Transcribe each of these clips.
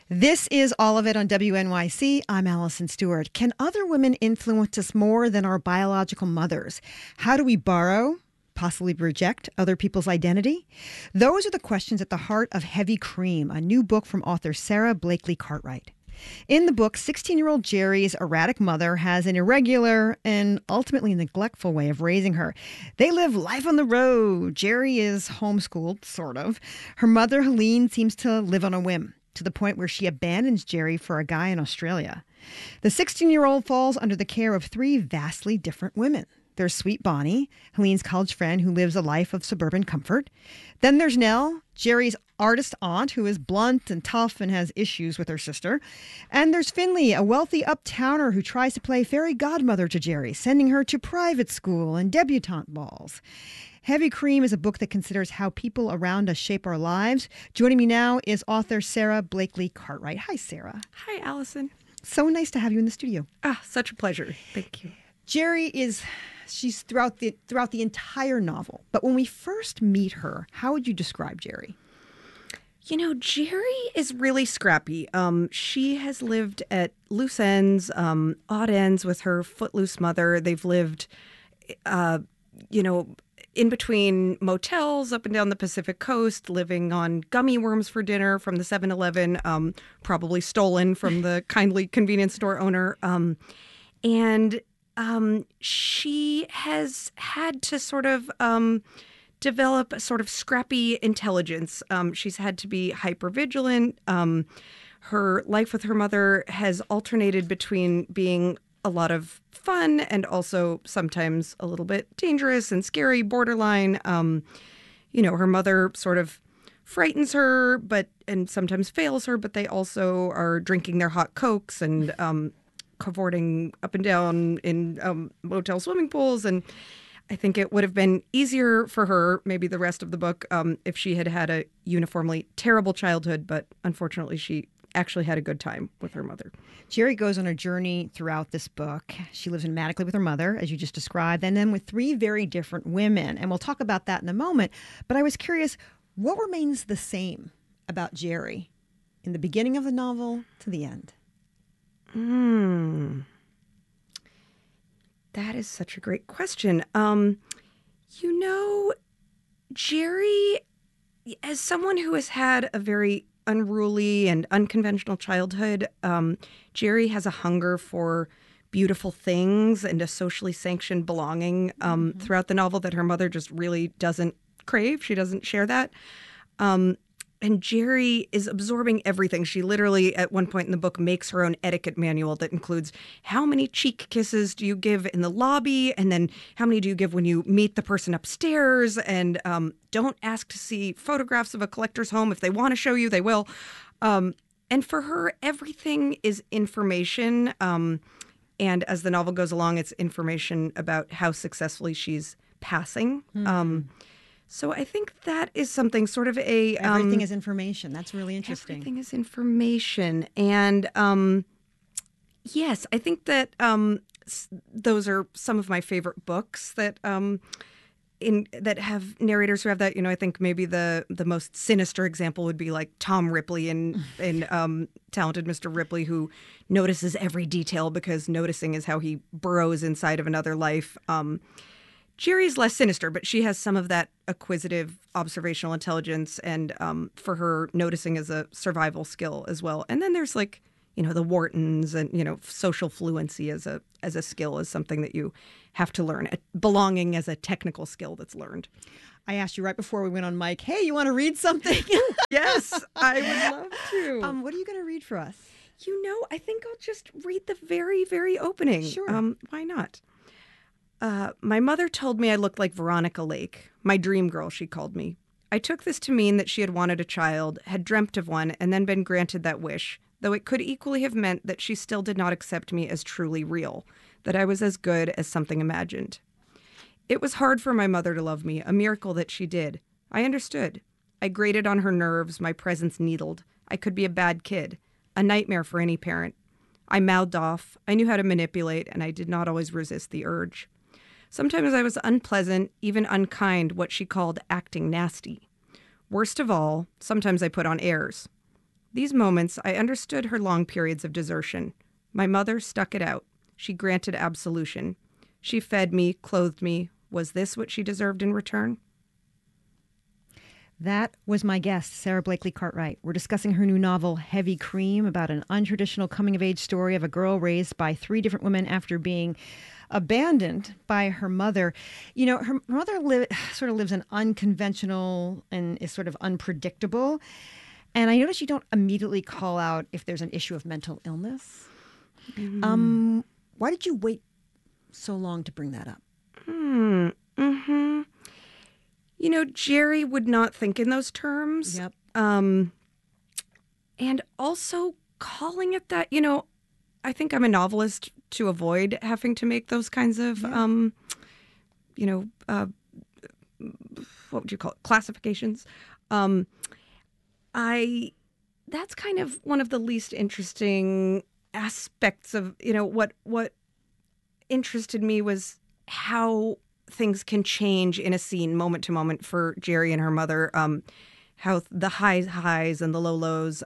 This is All of It on WNYC. I'm Allison Stewart. Can other women influence us more than our biological mothers? How do we borrow, possibly reject other people's identity? Those are the questions at the heart of Heavy Cream, a new book from author Sarah Blakely Cartwright. In the book, 16-year-old Jerry's erratic mother has an irregular and ultimately neglectful way of raising her. They live life on the road. Jerry is homeschooled, sort of. Her mother, Helene, seems to live on a whim, to the point where she abandons Jerry for a guy in Australia. The 16-year-old falls under the care of three vastly different women. There's Sweet Bonnie, Helene's college friend who lives a life of suburban comfort. Then there's Nell, Jerry's artist aunt, who is blunt and tough and has issues with her sister. And there's Finley, a wealthy uptowner who tries to play fairy godmother to Jerry, sending her to private school and debutante balls. Heavy Cream is a book that considers how people around us shape our lives. Joining me now is author Sarah Blakely Cartwright. Hi, Sarah. Hi, Allison. So nice to have you in the studio. Such a pleasure. Thank you. Jerry she's throughout the entire novel. But when we first meet her, how would you describe Jerry? You know, Jerry is really scrappy. She has lived at loose ends, odd ends with her footloose mother. They've lived, in between motels up and down the Pacific coast, living on gummy worms for dinner from the 7-Eleven, probably stolen from the kindly convenience store owner. And she has had to sort of develop a sort of scrappy intelligence. She's had to be hypervigilant. Her life with her mother has alternated between being a lot of fun and also sometimes a little bit dangerous and scary, borderline. Her mother sort of frightens her, and sometimes fails her, but they also are drinking their hot Cokes and cavorting up and down in motel swimming pools. And I think it would have been easier for her, maybe the rest of the book, if she had had a uniformly terrible childhood, but unfortunately she actually had a good time with her mother. Jerry goes on a journey throughout this book. She lives nomadically with her mother, as you just described, and then with three very different women. And we'll talk about that in a moment. But I was curious, what remains the same about Jerry in the beginning of the novel to the end? That is such a great question. Jerry, as someone who has had a very unruly and unconventional childhood, Jerry has a hunger for beautiful things and a socially sanctioned belonging throughout the novel that her mother just really doesn't crave. She doesn't share that. And Jerry is absorbing everything. She literally, at one point in the book, makes her own etiquette manual that includes how many cheek kisses do you give in the lobby, and then how many do you give when you meet the person upstairs, and don't ask to see photographs of a collector's home. If they want to show you, they will. And for her, everything is information. And as the novel goes along, it's information about how successfully she's passing. So I think that is something sort of a... everything is information. That's really interesting. Everything is information. And yes, I think that those are some of my favorite books that that have narrators who have that. I think maybe the most sinister example would be like Tom Ripley in Talented Mr. Ripley, who notices every detail because noticing is how he burrows inside of another life. Jerry's less sinister, but she has some of that acquisitive observational intelligence, and for her, noticing is a survival skill as well. And then there's the Whartons, and social fluency as a skill is something that you have to learn. Belonging as a technical skill that's learned. I asked you right before we went on mic, hey, you want to read something? Yes, I would love to. What are you going to read for us? I think I'll just read the very, very opening. Sure. Why not? My mother told me I looked like Veronica Lake, my dream girl, she called me. I took this to mean that she had wanted a child, had dreamt of one, and then been granted that wish, though it could equally have meant that she still did not accept me as truly real, that I was as good as something imagined. It was hard for my mother to love me, a miracle that she did. I understood. I grated on her nerves, my presence needled. I could be a bad kid, a nightmare for any parent. I mouthed off, I knew how to manipulate, and I did not always resist the urge. Sometimes I was unpleasant, even unkind, what she called acting nasty. Worst of all, sometimes I put on airs. These moments, I understood her long periods of desertion. My mother stuck it out. She granted absolution. She fed me, clothed me. Was this what she deserved in return? That was my guest, Sarah Blakely Cartwright. We're discussing her new novel, Heavy Cream, about an untraditional coming-of-age story of a girl raised by 3 different women after being abandoned by her mother. You know, her mother sort of lives an unconventional and is sort of unpredictable. And I notice you don't immediately call out if there's an issue of mental illness. Why did you wait so long to bring that up? You know, Jerry would not think in those terms. Yep. And also calling it that, you know, I think I'm a novelist to avoid having to make those kinds of, what would you call it? Classifications. That's kind of one of the least interesting aspects of, you know, what interested me was how things can change in a scene moment to moment for Jerry and her mother, how the highs and the lows.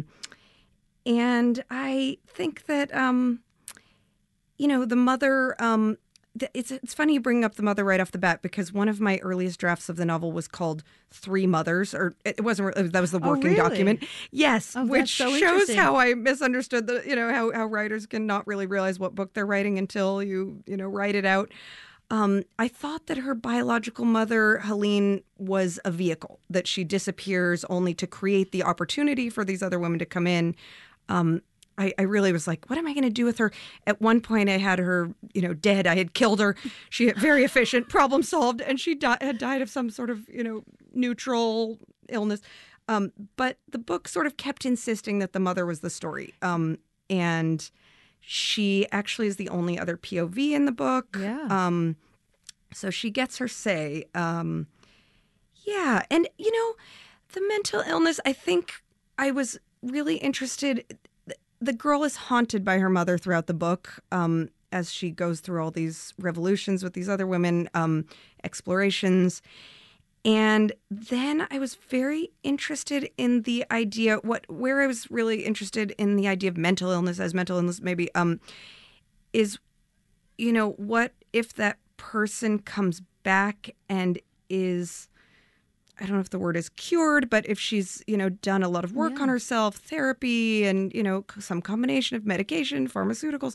And I think that, you know, the mother, it's funny you bring up the mother right off the bat, because one of my earliest drafts of the novel was called Three Mothers, or it wasn't, that was the working document. Yes, which shows how I misunderstood how writers can not really realize what book they're writing until you write it out. I thought that her biological mother, Helene, was a vehicle, that she disappears only to create the opportunity for these other women to come in. I really was like, what am I going to do with her? At one point, I had her, dead. I had killed her. She had very efficient, problem solved, and she had died of some sort of, neutral illness. But the book sort of kept insisting that the mother was the story. And she actually is the only other POV in the book. Yeah. So she gets her say. And, the mental illness, I think I was really interested. The girl is haunted by her mother throughout the book as she goes through all these revolutions with these other women, explorations. And then I was very interested in the idea, where I was really interested in the idea of mental illness maybe, is, what if that person comes back and is, I don't know if the word is cured, but if she's, done a lot of work on herself, therapy and, some combination of medication, pharmaceuticals,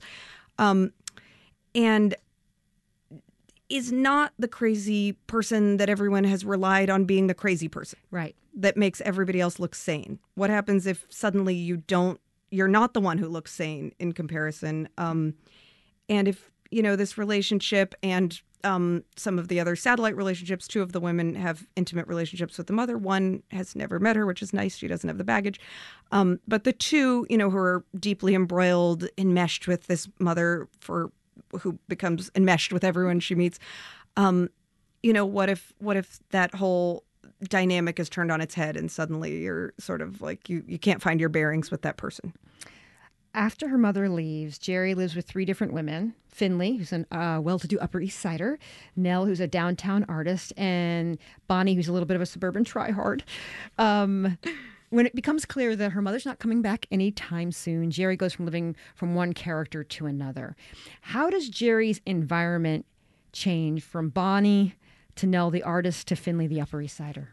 and is not the crazy person that everyone has relied on being the crazy person. Right. That makes everybody else look sane. What happens if suddenly you're not the one who looks sane in comparison? And if, this relationship and some of the other satellite relationships, 2 of the women have intimate relationships with the mother. One has never met her, which is nice. She doesn't have the baggage. But the 2, who are deeply embroiled, enmeshed with this mother who becomes enmeshed with everyone she meets. What if that whole dynamic is turned on its head and suddenly you're sort of like, you can't find your bearings with that person? After her mother leaves, Jerry lives with 3 different women. Finley, who's a well-to-do Upper East Sider, Nell, who's a downtown artist, and Bonnie, who's a little bit of a suburban tryhard. When it becomes clear that her mother's not coming back anytime soon, Jerry goes from living from one character to another. How does Jerry's environment change from Bonnie to Nell, the artist, to Finley, the Upper East Sider?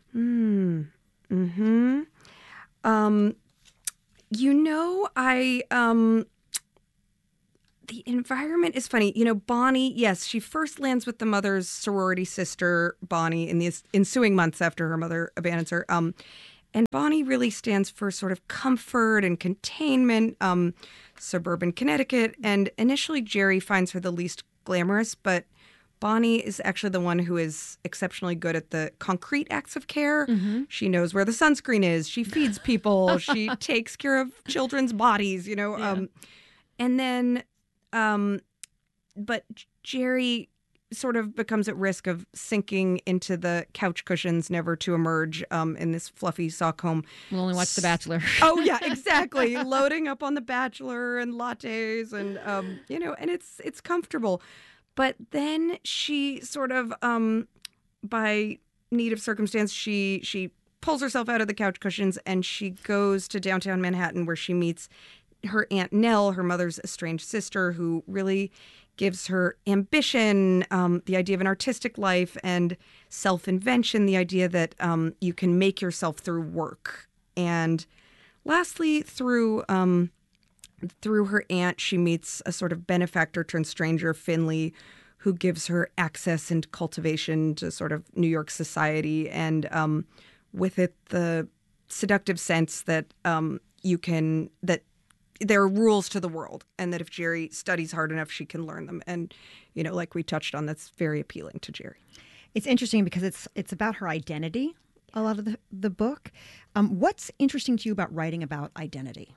The environment is funny. Bonnie, yes, she first lands with the mother's sorority sister, Bonnie, in the ensuing months after her mother abandons her. And Bonnie really stands for sort of comfort and containment, suburban Connecticut. And initially, Jerry finds her the least glamorous, but Bonnie is actually the one who is exceptionally good at the concrete acts of care. Mm-hmm. She knows where the sunscreen is. She feeds people. She takes care of children's bodies, and then, but Jerry sort of becomes at risk of sinking into the couch cushions, never to emerge in this fluffy sock home. We'll only watch The Bachelor. Oh, yeah, exactly. Loading up on The Bachelor and lattes and, and it's comfortable. But then she sort of, by need of circumstance, she pulls herself out of the couch cushions and she goes to downtown Manhattan, where she meets her Aunt Nell, her mother's estranged sister, who really gives her ambition, the idea of an artistic life, and self-invention, the idea that you can make yourself through work. And lastly, through her aunt, she meets a sort of benefactor turned stranger, Finley, who gives her access and cultivation to sort of New York society, and with it, the seductive sense that that there are rules to the world, and that if Jerry studies hard enough, she can learn them. And, like we touched on, that's very appealing to Jerry. It's interesting because it's about her identity, a lot of the book. What's interesting to you about writing about identity?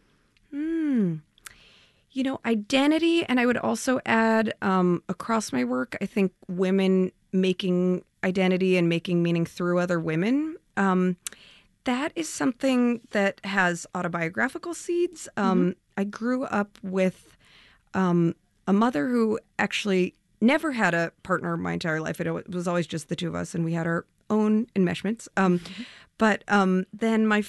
Identity, and I would also add, across my work, I think women making identity and making meaning through other women. That is something that has autobiographical seeds. I grew up with a mother who actually never had a partner my entire life. It was always just the two of us, and we had our own enmeshments. But then my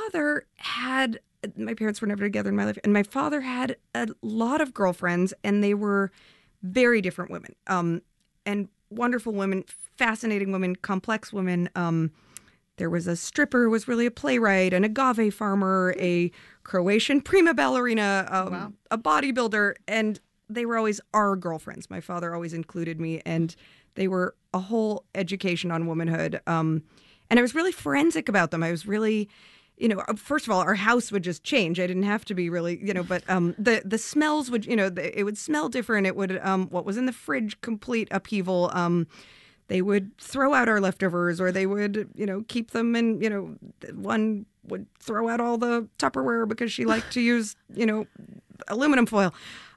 parents were never together in my life, and my father had a lot of girlfriends, and they were very different women, and wonderful women, fascinating women, complex women. There was a stripper who was really a playwright, an agave farmer, a Croatian prima ballerina, Wow. a bodybuilder, and they were always our girlfriends. My father always included me, and they were a whole education on womanhood. And I was really forensic about them. I was really, first of all, our house would just change. I didn't have to be really, but the smells would, it would smell different. It would, what was in the fridge, complete upheaval. They would throw out our leftovers, or they would, keep them, and, one would throw out all the Tupperware because she liked to use, aluminum foil.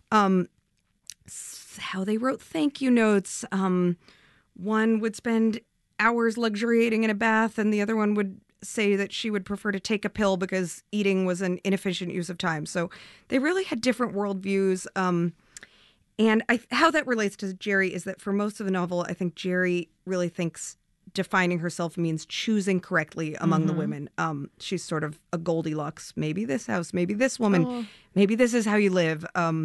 How they wrote thank you notes. One would spend hours luxuriating in a bath, and the other one would say that she would prefer to take a pill because eating was an inefficient use of time. So they really had different worldviews. And how that relates to Jerry is that for most of the novel, I think Jerry really thinks defining herself means choosing correctly among the women. She's sort of a Goldilocks. Maybe this house, maybe this woman, maybe this is how you live.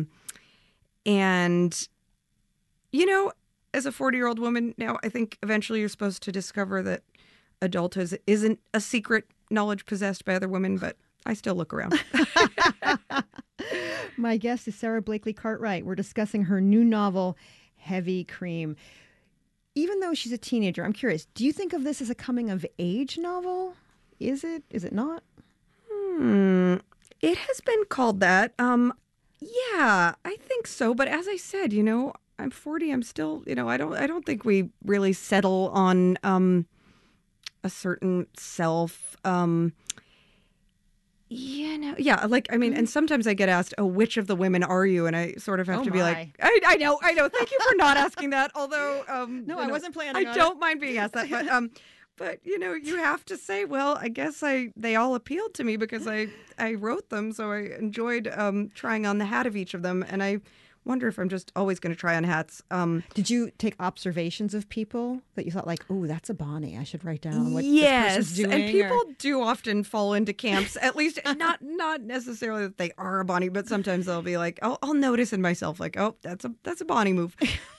And, as a 40-year-old woman now, I think eventually you're supposed to discover that adulthood isn't a secret knowledge possessed by other women, but I still look around. My guest is Sara Blakely Cartwright. We're discussing her new novel, Heavy Cream. Even though she's a teenager, I'm curious, do you think of this as a coming-of-age novel? Is it? Is it not? It has been called that. Yeah, I think so. But as I said, I'm 40. I'm still, I don't think we really settle on a certain self. And sometimes I get asked, "Oh, which of the women are you?" And I sort of have to be like, I know. Thank you for not asking that. Although, I wasn't planning on I it. don't mind being asked that, but you have to say, well, I guess they all appealed to me because I wrote them, so I enjoyed trying on the hat of each of them, and I wonder if I'm just always going to try on hats. Did you take observations of people that you thought like, oh, that's a Bonnie, I should write down what yes, this person's doing? And people do often fall into camps, at least not necessarily that they are a Bonnie, but sometimes they'll be like, I'll notice in myself like, oh, that's a Bonnie move.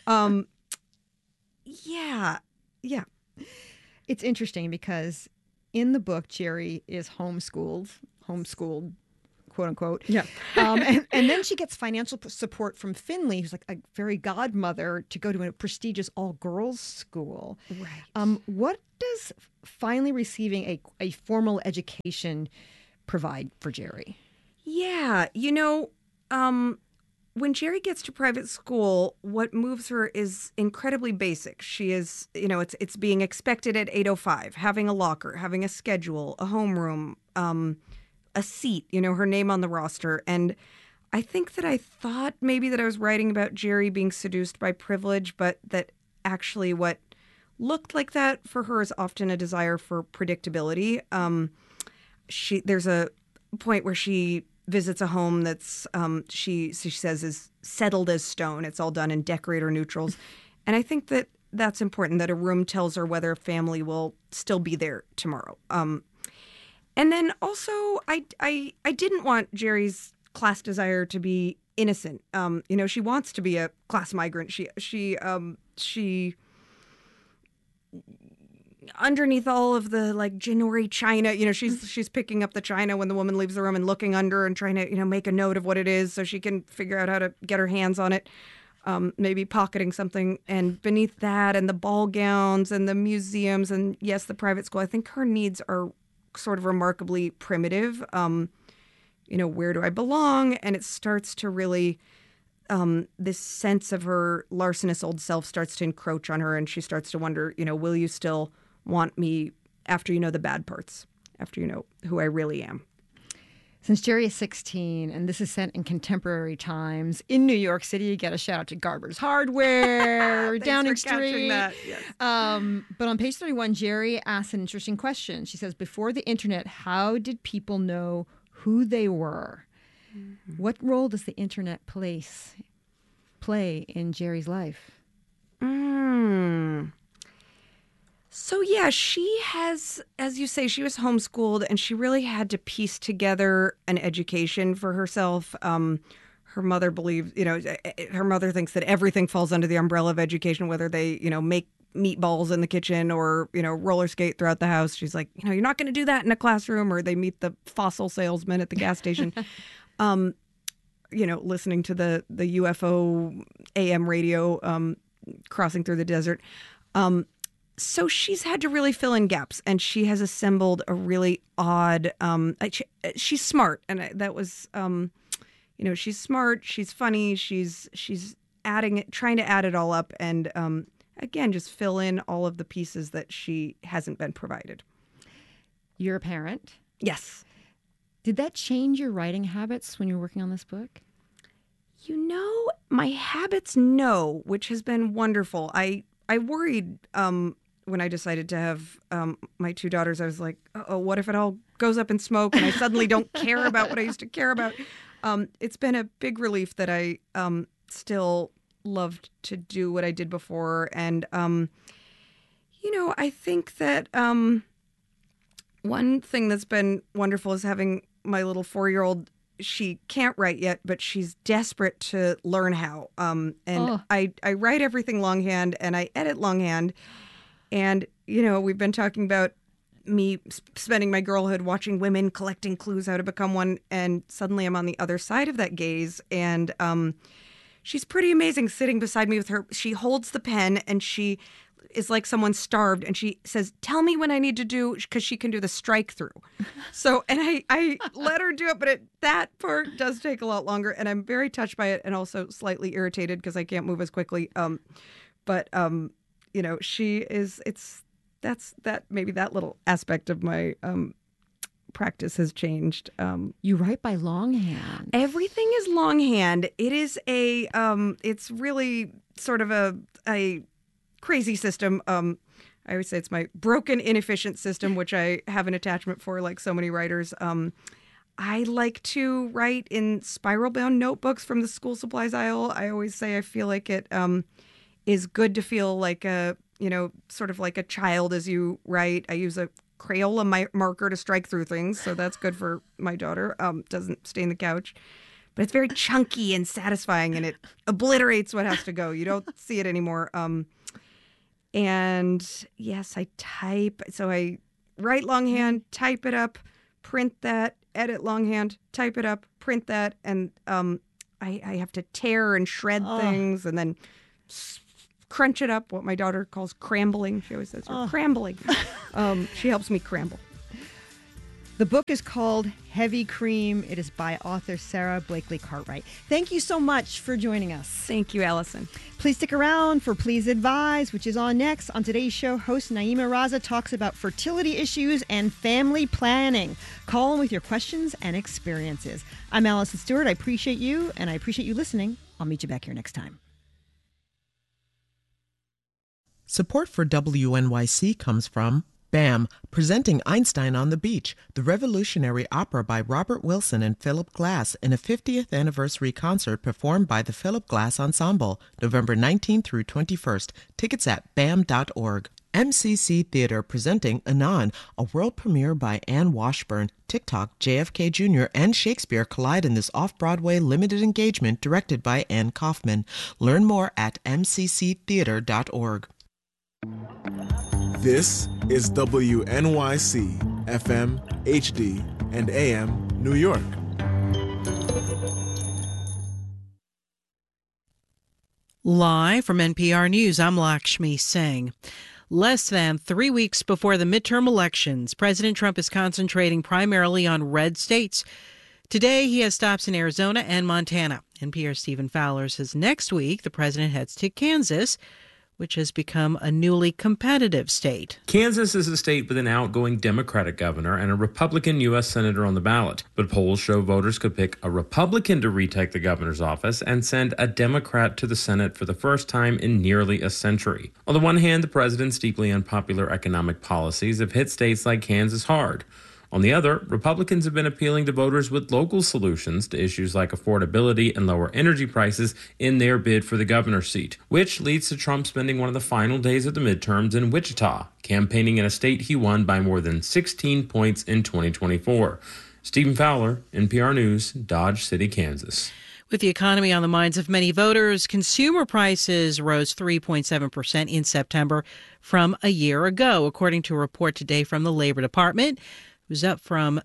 Yeah. It's interesting because in the book, Jerry is homeschooled, quote unquote. Yeah. And then she gets financial support from Finley, who's like a fairy godmother, to go to a prestigious all-girls school. Right. What does finally receiving a formal education provide for Jerry? Yeah. When Jerry gets to private school, what moves her is incredibly basic. She is, it's being expected at 8:05, having a locker, having a schedule, a homeroom, a seat, her name on the roster. And I think that I thought maybe that I was writing about Jerry being seduced by privilege, but that actually what looked like that for her is often a desire for predictability. There's a point where she visits a home that's she says is settled as stone. It's all done in decorator neutrals. And I think that that's important, that a room tells her whether a family will still be there tomorrow. And then also, I didn't want Jerry's class desire to be innocent. She wants to be a class migrant. She underneath all of the like Jinori china, she's picking up the china when the woman leaves the room and looking under and trying to, make a note of what it is so she can figure out how to get her hands on it. Maybe pocketing something. And beneath that and the ball gowns and the museums and yes, the private school, I think her needs are sort of remarkably primitive. Where do I belong? And it starts to really, this sense of her larcenous old self starts to encroach on her, and she starts to wonder, will you still want me after you know the bad parts, after you know who I really am? Since Jerry is 16, and this is set in contemporary times in New York City, you got a shout out to Garber's Hardware, Downing Street. That. Yes. But on page 31, Jerry asks an interesting question. She says, before the internet, how did people know who they were? Mm-hmm. What role does the internet play in Jerry's life? So yeah, she has, as you say, she was homeschooled and she really had to piece together an education for herself. Her mother believes, her mother thinks that everything falls under the umbrella of education, whether they, make meatballs in the kitchen or, roller skate throughout the house. She's like, you're not going to do that in a classroom, or they meet the fossil salesman at the gas station. Listening to the UFO AM radio crossing through the desert. So she's had to really fill in gaps, and she has assembled a really odd. She's smart, and that was, she's smart. She's funny. She's adding it, trying to add it all up, and again, just fill in all of the pieces that she hasn't been provided. You're a parent. Yes. Did that change your writing habits when you were working on this book? My habits, no, which has been wonderful. I worried when I decided to have my two daughters. I was like, oh, what if it all goes up in smoke and I suddenly don't care about what I used to care about? It's been a big relief that I still loved to do what I did before. And, I think that one thing that's been wonderful is having my little 4-year-old. She can't write yet, but she's desperate to learn how. I write everything longhand and I edit longhand. And, we've been talking about me spending my girlhood watching women collecting clues how to become one. And suddenly I'm on the other side of that gaze. And she's pretty amazing sitting beside me with her. She holds the pen and she is like someone starved, and she says, tell me when I need to do, because she can do the strike through. So, and I let her do it, but that part does take a lot longer, and I'm very touched by it and also slightly irritated because I can't move as quickly. She is, maybe that little aspect of my practice has changed. You write by longhand. Everything is longhand. It is it's really sort of a crazy system. I always say it's my broken, inefficient system, which I have an attachment for, like so many writers. I like to write in spiral-bound notebooks from the school supplies aisle. I always say I feel like it is good to feel like sort of like a child as you write. I use a Crayola marker to strike through things, so that's good for my daughter. Doesn't stain the couch. But it's very chunky and satisfying, and it obliterates what has to go. You don't see it anymore. And yes, I type. So I write longhand, type it up, print that, edit longhand, type it up, print that. And I have to tear and shred things and then crunch it up, what my daughter calls crambling. She always says, you're crambling. She helps me cramble. The book is called Heavy Cream. It is by author Sarah Blakely Cartwright. Thank you so much for joining us. Thank you, Allison. Please stick around for Please Advise, which is on next. On today's show, host Naima Raza talks about fertility issues and family planning. Call in with your questions and experiences. I'm Allison Stewart. I appreciate you, and I appreciate you listening. I'll meet you back here next time. Support for WNYC comes from BAM, presenting Einstein on the Beach, the revolutionary opera by Robert Wilson and Philip Glass in a 50th anniversary concert performed by the Philip Glass Ensemble, November 19th through 21st. Tickets at bam.org. MCC Theater presenting Anon, a world premiere by Anne Washburn. TikTok, JFK Jr., and Shakespeare collide in this off-Broadway limited engagement directed by Anne Kaufman. Learn more at mcctheater.org. This is WNYC, FM, HD, and AM, New York. Live from NPR News, I'm Lakshmi Singh. Less than 3 weeks before the midterm elections, President Trump is concentrating primarily on red states. Today, he has stops in Arizona and Montana. NPR's Stephen Fowler says next week, the president heads to Kansas, which has become a newly competitive state. Kansas is a state with an outgoing Democratic governor and a Republican U.S. senator on the ballot. But polls show voters could pick a Republican to retake the governor's office and send a Democrat to the Senate for the first time in nearly a century. On the one hand, the president's deeply unpopular economic policies have hit states like Kansas hard. On the other, Republicans have been appealing to voters with local solutions to issues like affordability and lower energy prices in their bid for the governor's seat, which leads to Trump spending one of the final days of the midterms in Wichita, campaigning in a state he won by more than 16 points in 2024. Stephen Fowler, NPR News, Dodge City, Kansas. With the economy on the minds of many voters, consumer prices rose 3.7% in September from a year ago, according to a report today from the Labor Department. It was up from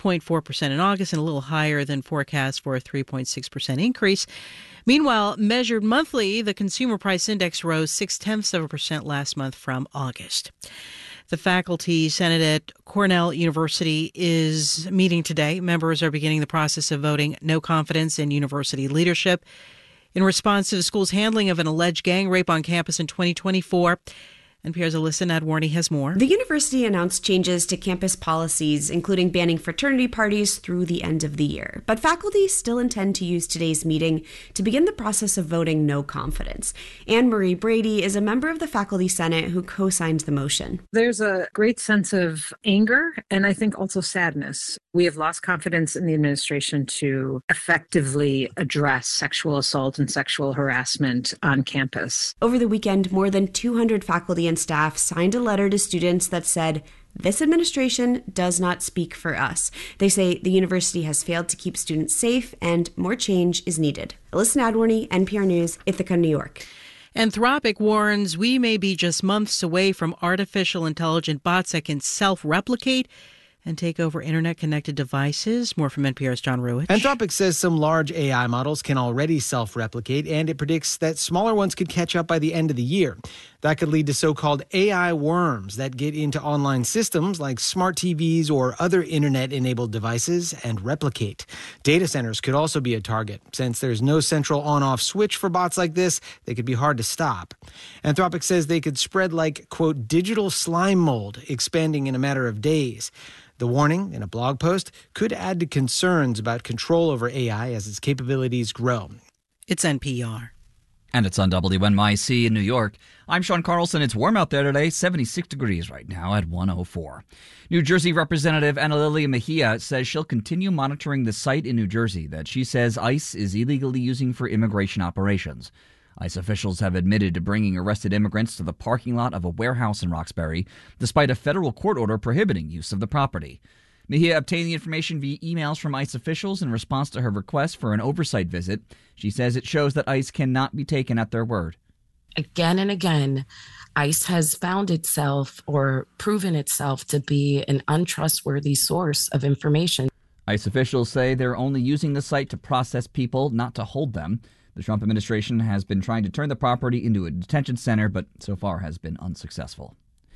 3.4% in August and a little higher than forecast for a 3.6% increase. Meanwhile, measured monthly, the Consumer Price Index rose 0.6% last month from August. The Faculty Senate at Cornell University is meeting today. Members are beginning the process of voting no confidence in university leadership in response to the school's handling of an alleged gang rape on campus in 2024. NPR's Alyssa Nadworny has more. The university announced changes to campus policies, including banning fraternity parties through the end of the year. But faculty still intend to use today's meeting to begin the process of voting no confidence. Anne Marie Brady is a member of the Faculty Senate who co-signed the motion. There's a great sense of anger and I think also sadness. We have lost confidence in the administration to effectively address sexual assault and sexual harassment on campus. Over the weekend, more than 200 faculty and staff signed a letter to students that said, "This administration does not speak for us." They say the university has failed to keep students safe and more change is needed. Alyssa Nadworny, NPR News, Ithaca, New York. Anthropic warns we may be just months away from artificial intelligent bots that can self-replicate and take over internet-connected devices. More from NPR's John Ruwitch. Anthropic says some large AI models can already self-replicate, and it predicts that smaller ones could catch up by the end of the year. That could lead to so-called AI worms that get into online systems like smart TVs or other internet-enabled devices and replicate. Data centers could also be a target. Since there's no central on-off switch for bots like this, they could be hard to stop. Anthropic says they could spread like, quote, digital slime mold, expanding in a matter of days. The warning in a blog post could add to concerns about control over AI as its capabilities grow. It's NPR. And it's on WNYC in New York. I'm Sean Carlson. It's warm out there today, 76 degrees right now at 104. New Jersey Representative Ana Lilia Mejia says she'll continue monitoring the site in New Jersey that she says ICE is illegally using for immigration operations. ICE officials have admitted to bringing arrested immigrants to the parking lot of a warehouse in Roxbury, despite a federal court order prohibiting use of the property. Mejia obtained the information via emails from ICE officials in response to her request for an oversight visit. She says it shows that ICE cannot be taken at their word. Again and again, ICE has found itself or proven itself to be an untrustworthy source of information. ICE officials say they're only using the site to process people, not to hold them. The Trump administration has been trying to turn the property into a detention center, but so far has been unsuccessful.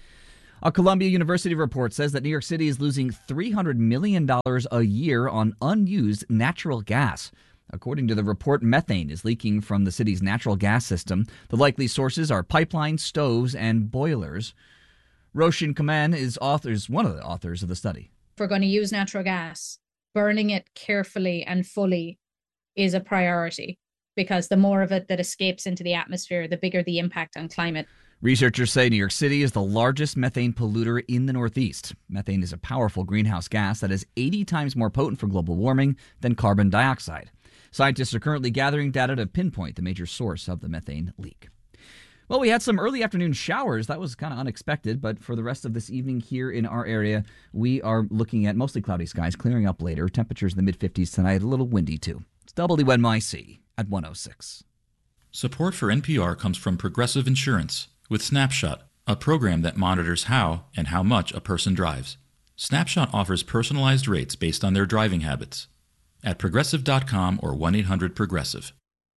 A Columbia University report says that New York City is losing $300 million a year on unused natural gas. According to the report, methane is leaking from the city's natural gas system. The likely sources are pipelines, stoves, and boilers. Roshan Kaman is one of the authors of the study. If we're going to use natural gas, burning it carefully and fully is a priority, because the more of it that escapes into the atmosphere, the bigger the impact on climate. Researchers say New York City is the largest methane polluter in the Northeast. Methane is a powerful greenhouse gas that is 80 times more potent for global warming than carbon dioxide. Scientists are currently gathering data to pinpoint the major source of the methane leak. Well, we had some early afternoon showers. That was kind of unexpected, but for the rest of this evening here in our area, we are looking at mostly cloudy skies, clearing up later. Temperatures in the mid-50s tonight, a little windy too. It's WNYC at 106. Support for NPR comes from Progressive Insurance with Snapshot, a program that monitors how and how much a person drives. Snapshot offers personalized rates based on their driving habits. At Progressive.com or 1-800-PROGRESSIVE.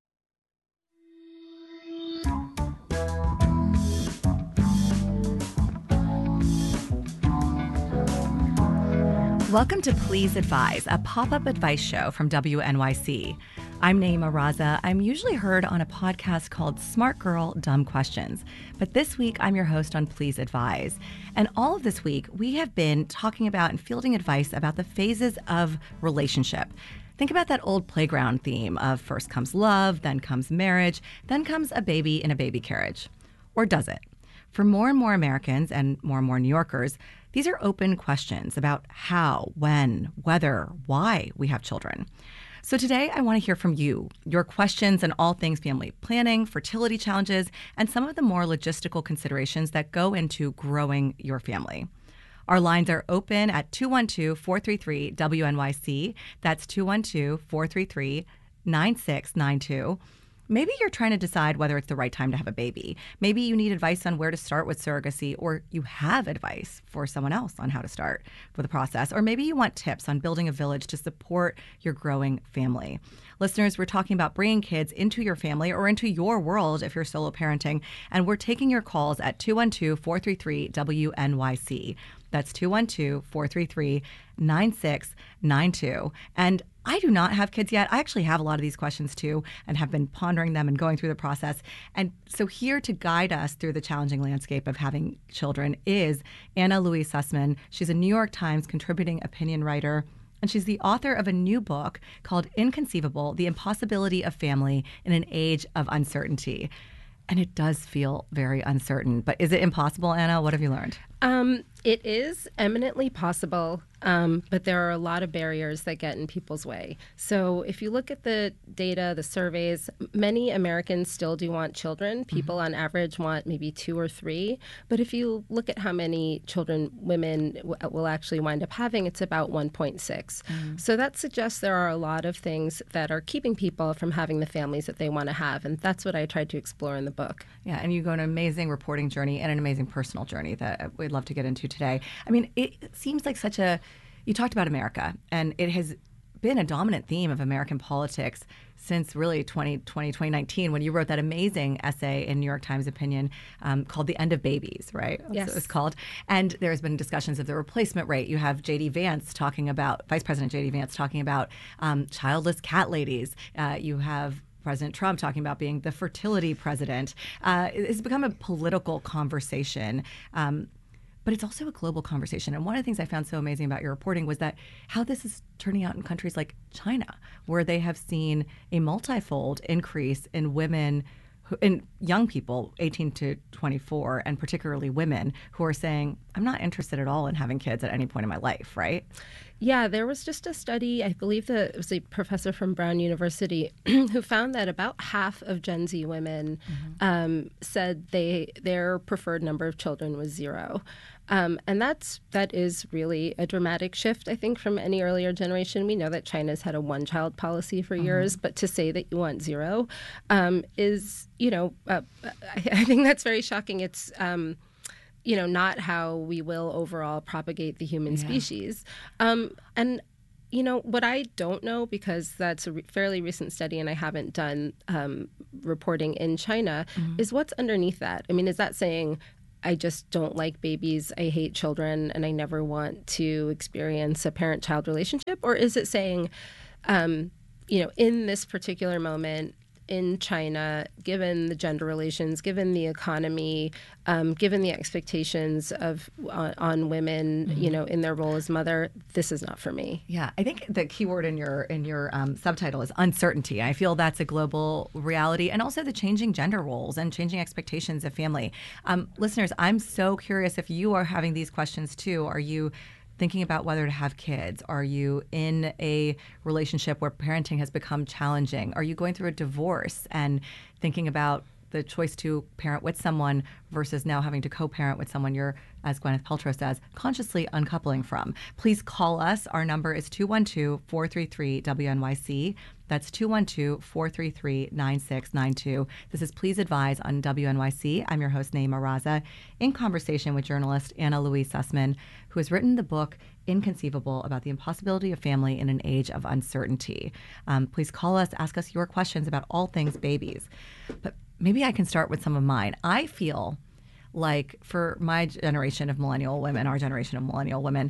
Welcome to Please Advise, a pop-up advice show from WNYC. I'm Naima Raza. I'm usually heard on a podcast called Smart Girl, Dumb Questions. But this week, I'm your host on Please Advise. And all of this week, we have been talking about and fielding advice about the phases of relationship. Think about that old playground theme of first comes love, then comes marriage, then comes a baby in a baby carriage. Or does it? For more and more Americans and more New Yorkers, these are open questions about how, when, whether, why we have children. So today I want to hear from you, your questions on all things family planning, fertility challenges, and some of the more logistical considerations that go into growing your family. Our lines are open at 212-433-WNYC. That's 212-433-9692. Maybe you're trying to decide whether it's the right time to have a baby. Maybe you need advice on where to start with surrogacy, or you have advice for someone else on how to start with the process. Or maybe you want tips on building a village to support your growing family. Listeners, we're talking about bringing kids into your family or into your world if you're solo parenting. And we're taking your calls at 212-433-WNYC. That's 212-433-9692. And I do not have kids yet. I actually have a lot of these questions too and have been pondering them and going through the process. And so here to guide us through the challenging landscape of having children is Anna Louise Sussman. She's a New York Times contributing opinion writer, and she's the author of a new book called Inconceivable: The Impossibility of Family in an Age of Uncertainty. And it does feel very uncertain. But is it impossible, Anna? What have you learned? It is eminently possible, but there are a lot of barriers that get in people's way. So if you look at the data, the surveys, many Americans still do want children. People on average want maybe 2 or 3. But if you look at how many children women will actually wind up having, it's about 1.6. So that suggests there are a lot of things that are keeping people from having the families that they want to have. And that's what I tried to explore in the book. Yeah, and you go on an amazing reporting journey and an amazing personal journey that we'd love to get into today. I mean, it seems like you talked about America, and it has been a dominant theme of American politics since really 2019, when you wrote that amazing essay in New York Times Opinion called The End of Babies, right? That's Yes. what it's called. And there's been discussions of the replacement rate. You have Vice President J.D. Vance talking about childless cat ladies. You have President Trump talking about being the fertility president. It's become a political conversation. But it's also a global conversation. And one of the things I found so amazing about your reporting was that how this is turning out in countries like China, where they have seen a multifold increase in women, in young people, 18 to 24, and particularly women, who are saying, I'm not interested at all in having kids at any point in my life, right? Yeah, there was just a study, I believe that it was a professor from Brown University, who found that about half of Gen Z women said their preferred number of children was 0. And that is really a dramatic shift, I think, from any earlier generation. We know that China's had a one-child policy for years, but to say that you want 0 is, I think that's very shocking. It's not how we will overall propagate the human species. And what I don't know, because that's a fairly recent study and I haven't done reporting in China, is what's underneath that. I mean, is that saying, I just don't like babies, I hate children, and I never want to experience a parent-child relationship? Or is it saying, in this particular moment, in China, given the gender relations, given the economy, given the expectations of on women, in their role as mother, this is not for me. Yeah, I think the key word in your subtitle is uncertainty. I feel that's a global reality, and also the changing gender roles and changing expectations of family. Listeners, I'm so curious if you are having these questions too. Are you thinking about whether to have kids? Are you in a relationship where parenting has become challenging? Are you going through a divorce and thinking about the choice to parent with someone versus now having to co-parent with someone you're, as Gwyneth Paltrow says, consciously uncoupling from? Please call us. Our number is 212-433-WNYC. That's 212-433-9692. This is Please Advise on WNYC. I'm your host, Naima Raza, in conversation with journalist Anna Louise Sussman, who has written the book Inconceivable about the impossibility of family in an age of uncertainty. Please call us, ask us your questions about all things babies. But maybe I can start with some of mine. I feel like for my generation of millennial women, our generation of millennial women,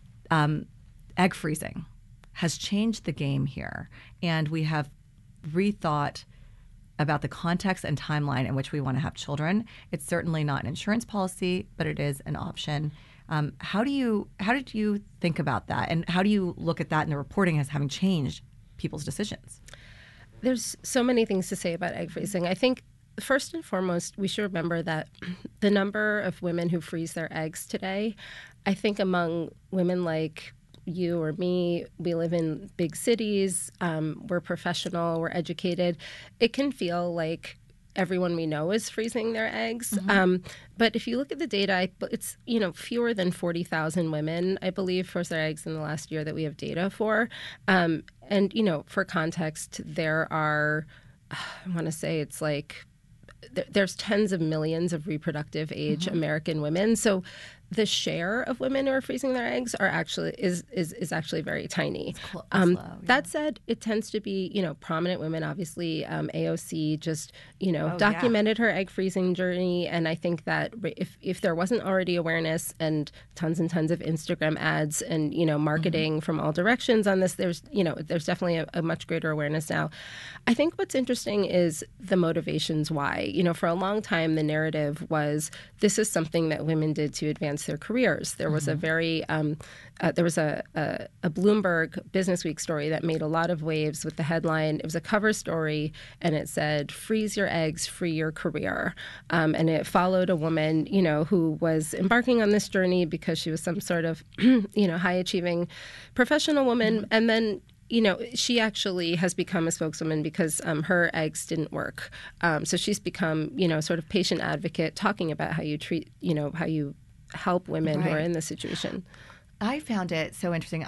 egg freezing has changed the game here. And we have rethought about the context and timeline in which we want to have children. It's certainly not an insurance policy, but it is an option. How did you think about that? And how do you look at that in the reporting as having changed people's decisions? There's so many things to say about egg freezing. I think first and foremost, we should remember that the number of women who freeze their eggs today, I think among women like you or me, we live in big cities, we're professional, we're educated. It can feel like everyone we know is freezing their eggs. But if you look at the data, it's fewer than 40,000 women, I believe, froze their eggs in the last year that we have data for. And for context, there are, I want to say it's like, there's tens of millions of reproductive age American women. So the share of women who are freezing their eggs are actually is actually very tiny. That said, it tends to be prominent women. Obviously, AOC just documented her egg freezing journey, and I think that if there wasn't already awareness and tons of Instagram ads and marketing from all directions on this, there's definitely a much greater awareness now. I think what's interesting is the motivations why. For a long time, the narrative was this is something that women did to advance their careers. There was a very there was a Bloomberg Businessweek story that made a lot of waves with the headline. It was a cover story, and it said, "Freeze your eggs, free your career." And it followed a woman, who was embarking on this journey because she was some sort of, high-achieving professional woman. And then she actually has become a spokeswoman because her eggs didn't work. So she's become, sort of patient advocate, talking about how you treat, how you help women who are in this situation. I found it so interesting.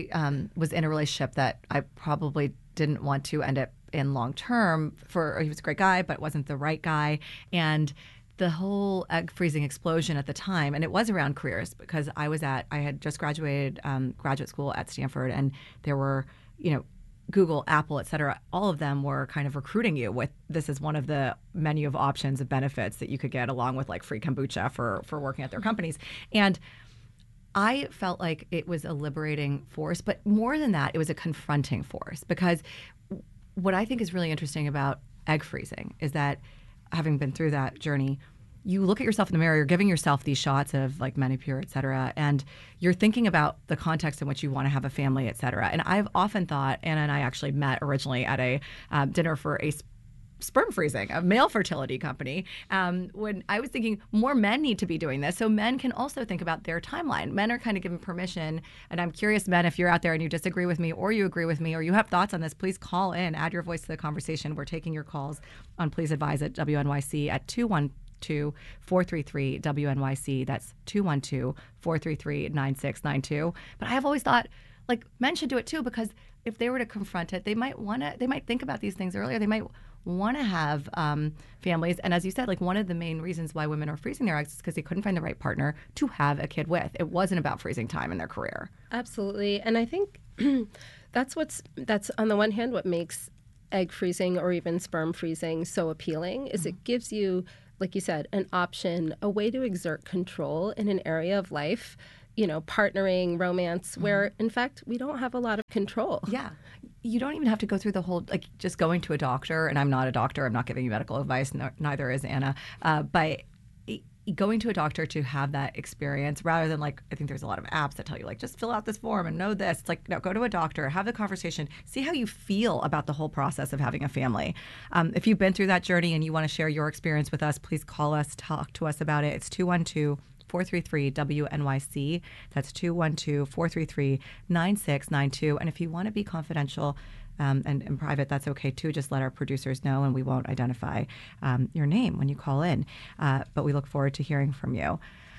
I was in a relationship that I probably didn't want to end up in long term. He was a great guy, but wasn't the right guy. And the whole egg freezing explosion at the time, and it was around careers because I had just graduated graduate school at Stanford, and there were, Google, Apple, et cetera, all of them were kind of recruiting you with this is one of the menu of options of benefits that you could get along with like free kombucha for working at their companies. And I felt like it was a liberating force, but more than that, it was a confronting force, because what I think is really interesting about egg freezing is that, having been through that journey, you look at yourself in the mirror, you're giving yourself these shots of like Menopur, et cetera, and you're thinking about the context in which you want to have a family, et cetera. And I've often thought, Anna and I actually met originally at a dinner for a sperm freezing, a male fertility company, when I was thinking more men need to be doing this so men can also think about their timeline. Men are kind of given permission, and I'm curious, men, if you're out there and you disagree with me or you agree with me or you have thoughts on this, please call in, add your voice to the conversation. We're taking your calls on Please Advise at WNYC at 212-433-WNYC. That's 212-433-9692. But I have always thought, like, men should do it too, because if they were to confront it, they might think about these things earlier. They might want to have families. And as you said, like, one of the main reasons why women are freezing their eggs is because they couldn't find the right partner to have a kid with. It wasn't about freezing time in their career. Absolutely. And I think that's on the one hand what makes egg freezing or even sperm freezing so appealing is it gives you, like you said, an option, a way to exert control in an area of life, partnering, romance, where in fact we don't have a lot of control. Yeah. you don't even have to go through the whole, like, just going to a doctor. And I'm not a doctor. I'm not giving you medical advice. Neither is Anna. But going to a doctor to have that experience, rather than, like, I think there's a lot of apps that tell you, like, just fill out this form and know this. It's like, no, go to a doctor, have the conversation, see how you feel about the whole process of having a family. If you've been through that journey and you want to share your experience with us, please call us, talk to us about it. It's 212-433-WNYC. That's 212-433-9692. And if you want to be confidential and private, that's okay too. Just let our producers know, and we won't identify your name when you call in. But we look forward to hearing from you.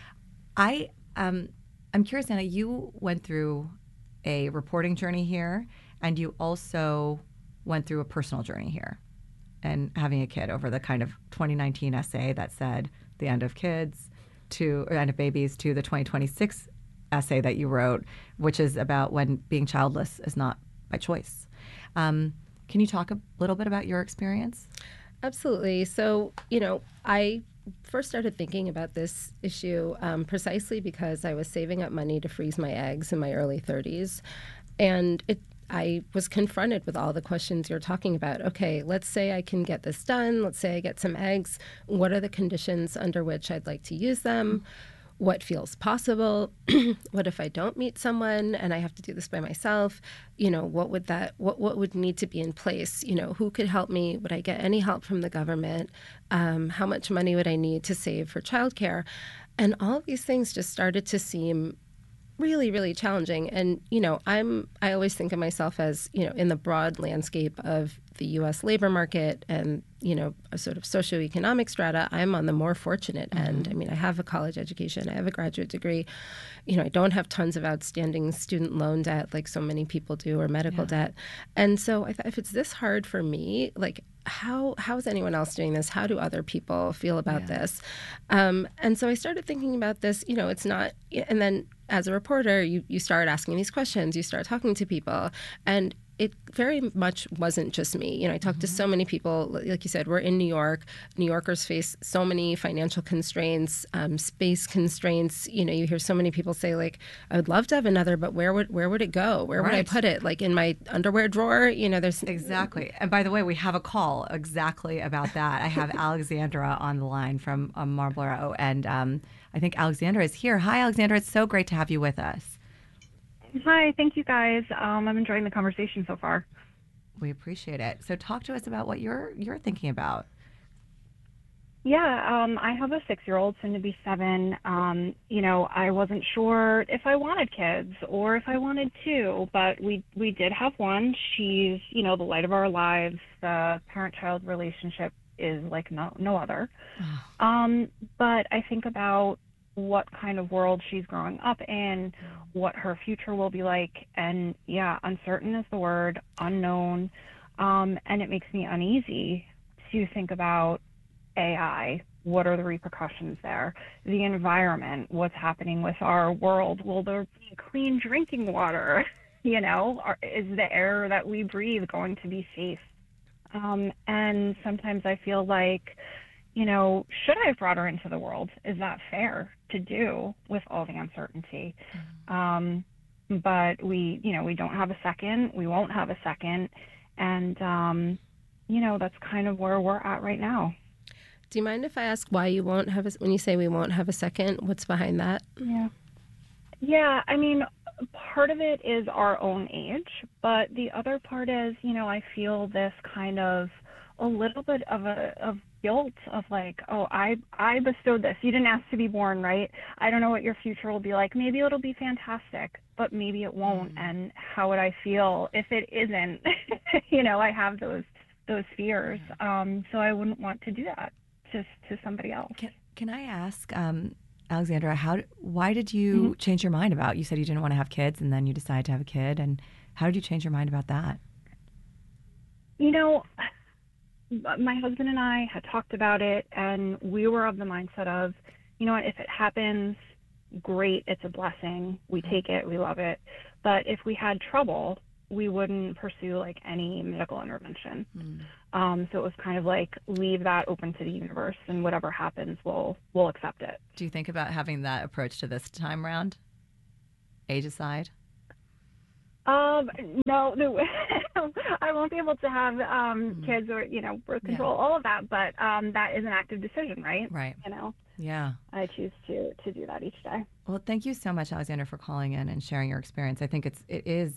I'm curious, Anna, you went through a reporting journey here, and you also went through a personal journey here and having a kid over the kind of 2019 essay that said the end of kids to end of babies, to the 2026 essay that you wrote, which is about when being childless is not by choice. Can you talk a little bit about your experience? Absolutely. So, I first started thinking about this issue precisely because I was saving up money to freeze my eggs in my early 30s. And I was confronted with all the questions you're talking about. Okay, let's say I can get this done. Let's say I get some eggs. What are the conditions under which I'd like to use them? What feels possible? What if I don't meet someone and I have to do this by myself? What would need to be in place? Who could help me? Would I get any help from the government? How much money would I need to save for childcare? And all of these things just started to seem really, really challenging. And, I always think of myself as, in the broad landscape of the U.S. labor market and, a sort of socioeconomic strata, I'm on the more fortunate end. I mean, I have a college education. I have a graduate degree. I don't have tons of outstanding student loan debt like so many people do, or medical debt. And so I thought, if it's this hard for me, like, how is anyone else doing this? How do other people feel about this? And so I started thinking about this, it's not, and then as a reporter, you start asking these questions, you start talking to people, and it very much wasn't just me. I talked to so many people. Like you said, we're in New York. New Yorkers face so many financial constraints, space constraints. You hear so many people say, like, I would love to have another, but where would it go? Where would I put it? Like, in my underwear drawer? There's exactly. And by the way, we have a call exactly about that. I have Alexandra on the line from Marlborough, and I think Alexandra is here. Hi, Alexandra. It's so great to have you with us. Hi, thank you guys. I'm enjoying the conversation so far. We appreciate it. So talk to us about what you're thinking about. Yeah, I have a 6-year-old, soon to be 7. I wasn't sure if I wanted kids or if I wanted 2, but we did have one. She's, the light of our lives. The parent-child relationship is like no other. But I think about what kind of world she's growing up in, what her future will be like, and uncertain is the word, unknown, and it makes me uneasy to think about AI. What are the repercussions there? The environment, what's happening with our world? Will there be clean drinking water? Is the air that we breathe going to be safe? And sometimes I feel like, should I have brought her into the world? Is that fair to do with all the uncertainty? But we don't have a second. We won't have a second. And, that's kind of where we're at right now. Do you mind if I ask why you won't have when you say we won't have a second, what's behind that? Yeah. I mean, part of it is our own age, but the other part is, I feel this kind of a little bit of guilt of like, oh, I bestowed this. You didn't ask to be born, right? I don't know what your future will be like. Maybe it'll be fantastic, but maybe it won't. And how would I feel if it isn't? I have those fears. So I wouldn't want to do that just to somebody else. Can I ask, Alexandra, why did you change your mind about? You said you didn't want to have kids, and then you decided to have a kid. And how did you change your mind about that? My husband and I had talked about it, and we were of the mindset of, if it happens, great, it's a blessing. We take it, we love it. But if we had trouble, we wouldn't pursue like any medical intervention. So it was kind of like, leave that open to the universe, and whatever happens, we'll accept it. Do you think about having that approach to this time round, age aside? No. won't be able to have kids or, birth control, all of that. But that is an active decision, right? Right. Yeah. I choose to do that each day. Well, thank you so much, Alexandra, for calling in and sharing your experience. I think it is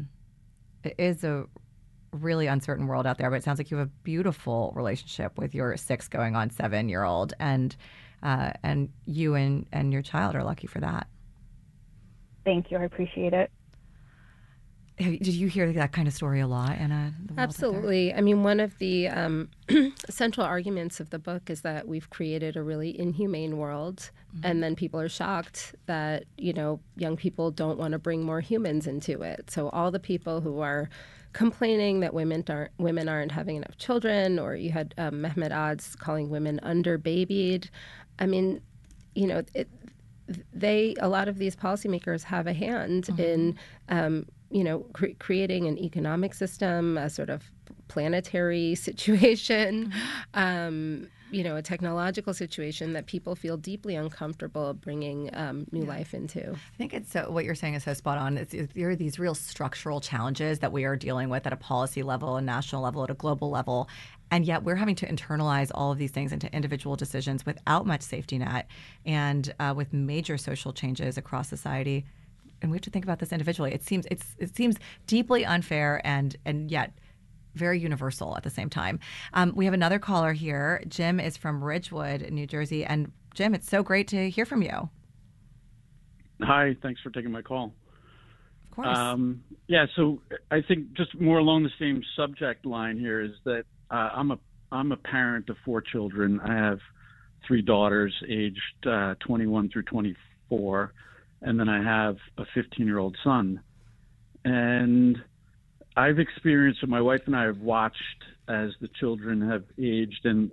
a really uncertain world out there, but it sounds like you have a beautiful relationship with your 6 going on 7-year-old, and you and your child are lucky for that. Thank you. I appreciate it. Did you hear that kind of story a lot, Anna? Absolutely. I mean, one of the central arguments of the book is that we've created a really inhumane world, and then people are shocked that, young people don't want to bring more humans into it. So all the people who are complaining that women aren't having enough children, or you had Mehmet Oz calling women underbabied. I mean, a lot of these policymakers have a hand in creating an economic system, a sort of planetary situation, a technological situation that people feel deeply uncomfortable bringing new life into. I think what you're saying is so spot on. There are these real structural challenges that we are dealing with at a policy level, a national level, at a global level. And yet we're having to internalize all of these things into individual decisions without much safety net, and with major social changes across society. And we have to think about this individually. It seems deeply unfair and yet very universal at the same time. We have another caller here. Jim is from Ridgewood, New Jersey. And Jim, it's so great to hear from you. Hi, thanks for taking my call. Of course. So I think just more along the same subject line here is that I'm a parent of 4 children. I have 3 daughters aged 21 through 24. And then I have a 15-year-old son. And I've experienced, my wife and I have watched as the children have aged, and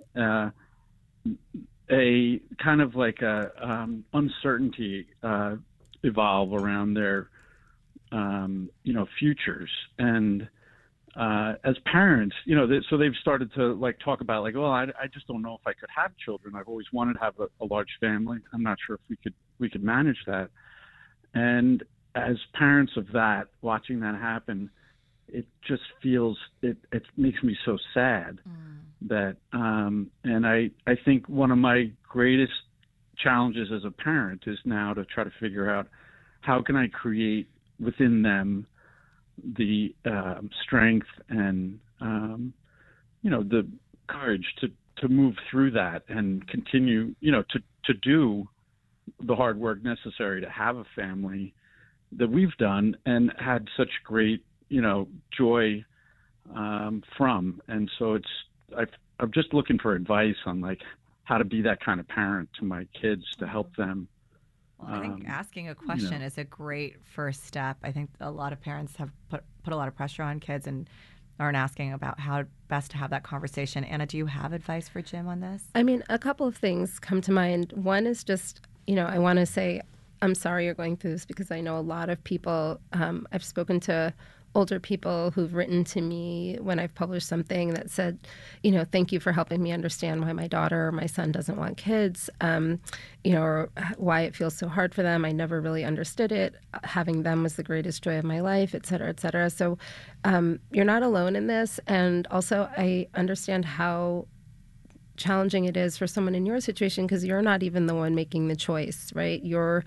a kind of like a uncertainty evolve around their, futures. And as parents, so they've started to talk about I just don't know if I could have children. I've always wanted to have a large family. I'm not sure if we could manage that. And as parents of that, watching that happen, it just feels, it makes me so sad that, and I think one of my greatest challenges as a parent is now to try to figure out how can I create within them the strength and, the courage to move through that and continue, to do the hard work necessary to have a family that we've done and had such great, joy from. And so I'm just looking for advice on how to be that kind of parent to my kids to help them. Well, I think asking a question is a great first step. I think a lot of parents have put a lot of pressure on kids and aren't asking about how best to have that conversation. Anna, do you have advice for Jim on this? I mean, a couple of things come to mind. One is just, I want to say, I'm sorry you're going through this, because I know a lot of people, I've spoken to older people who've written to me when I've published something that said, thank you for helping me understand why my daughter or my son doesn't want kids, or why it feels so hard for them. I never really understood it. Having them was the greatest joy of my life, et cetera, et cetera. So you're not alone in this. And also, I understand how challenging it is for someone in your situation, because you're not even the one making the choice, right? You're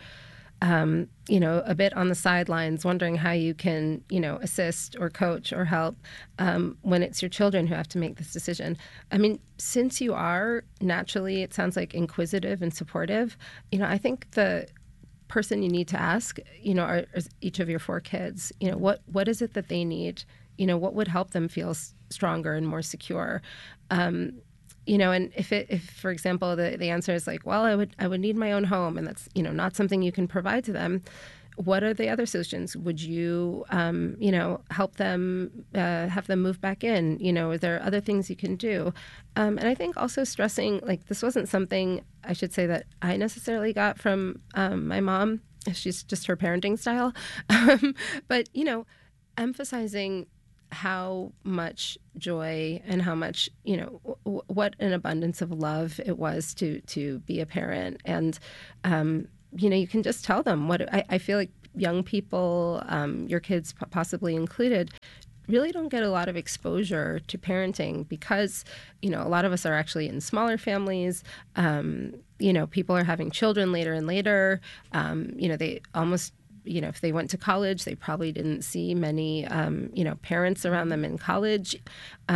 a bit on the sidelines, wondering how you can, assist or coach or help when it's your children who have to make this decision. I mean, since you are naturally, it sounds like, inquisitive and supportive, I think the person you need to ask, are each of your 4 kids, what is it that they need? What would help them feel stronger and more secure? And if for example, the answer is well, I would need my own home, and that's, not something you can provide to them, what are the other solutions? Would you, help them, have them move back in? Are there other things you can do? And I think also stressing, this wasn't something, I should say, that I necessarily got from my mom. She's just her parenting style. But, emphasizing how much joy and how much, what an abundance of love it was to be a parent. And, you can just tell them what I feel like young people, your kids possibly included, really don't get a lot of exposure to parenting because, a lot of us are actually in smaller families. People are having children later and later. They almost, if they went to college, they probably didn't see many, parents around them in college.